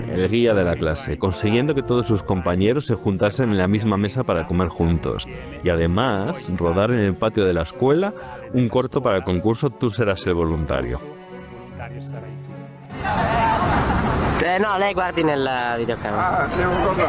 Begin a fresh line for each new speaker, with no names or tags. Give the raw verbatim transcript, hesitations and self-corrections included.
el guía de la clase, consiguiendo que todos sus compañeros se juntasen en la misma mesa para comer juntos. Y además, rodar en el patio de la escuela un corto para el concurso Tú serás el voluntario.
Eh, no, lei guardi nella videocamera.